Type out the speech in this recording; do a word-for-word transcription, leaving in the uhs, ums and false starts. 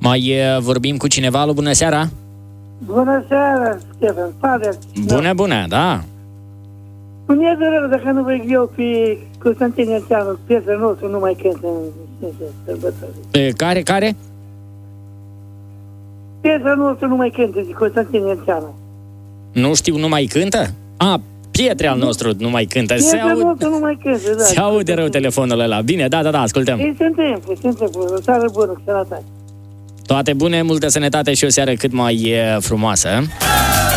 Mai vorbim cu cineva? Alo, bună seara! Bună seara, Stefan, Pavel. Bună, bună, da! Nu e de rău dacă nu văd eu pe Constantin Elceanu, piesa nostru nu mai cântă în sărbători. Care, care? Piesa nostru nu mai cântă, zic Constantin Elceanu. Nu știu, nu mai cântă? A, Pietre al nostru nu mai cântă. Piesa Se aude, nostru nu mai cântă, da. se aude rău telefonul ăla. Bine, da, da, da, ascultăm. Ei, suntem, suntem, o seară bună, cu sănătate. Toate bune, multă sănătate și o seară cât mai e, frumoasă.